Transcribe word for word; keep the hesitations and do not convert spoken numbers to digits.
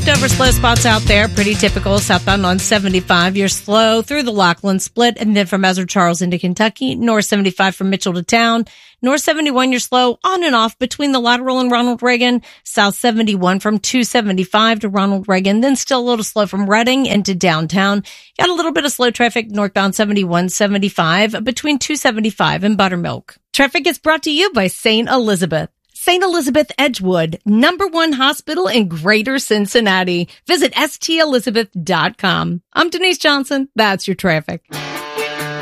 leftover slow spots out there. Pretty typical. Southbound on seventy-five, you're slow through the Laughlin split, and then from Ezra Charles into Kentucky. North seventy-five from Mitchell to Town. North seventy-one, you're slow on and off between the Lateral and Ronald Reagan. South seventy-one from two seventy-five to Ronald Reagan. Then still a little slow from Reading into downtown. Got a little bit of slow traffic northbound seventy-one seventy-five between two seventy-five and Buttermilk. Traffic gets brought to you by Saint Elizabeth. Saint Elizabeth Edgewood, number one hospital in Greater Cincinnati. Visit S T Elizabeth dot com. I'm Denise Johnson. That's your traffic.